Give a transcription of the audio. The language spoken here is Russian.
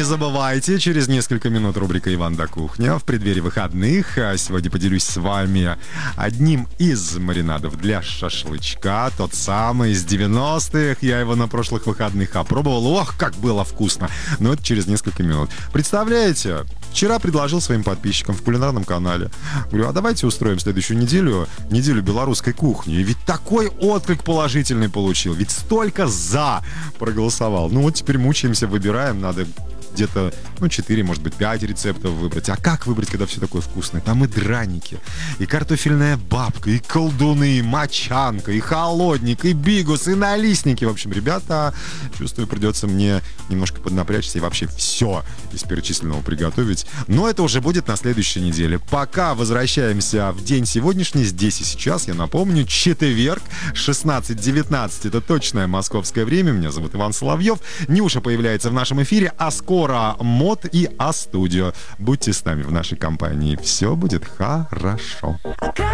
забывайте, через несколько минут рубрика «Иван да кухня» в преддверии выходных. Сегодня поделюсь с вами одним из маринадов для шашлычка. Тот самый из 90-х. Я его на прошлых выходных опробовал. Ох, как было вкусно. Но это через несколько минут. Представляете? Вчера предложил своим подписчикам в кулинарном канале. Говорю, а давайте устроим следующую неделю белорусской кухни. И ведь такой отклик положительный получил. Ведь столько «за» проголосовал. Ну вот теперь мучаемся, выбираем. Надо где-то, 4, может быть, 5 рецептов выбрать. А как выбрать, когда все такое вкусное? Там и драники, и картофельная бабка, и колдуны, и мочанка, и холодник, и бигус, и налистники. В общем, ребята, чувствую, придется мне немножко поднапрячься и вообще все из перечисленного приготовить. Но это уже будет на следующей неделе. Пока возвращаемся в день сегодняшний, здесь и сейчас. Я напомню, четверг, 16:19. Это точное московское время. Меня зовут Иван Соловьев. Нюша появляется в нашем эфире, а скоро МОД и А-студио. Будьте с нами в нашей компании. Все будет хорошо.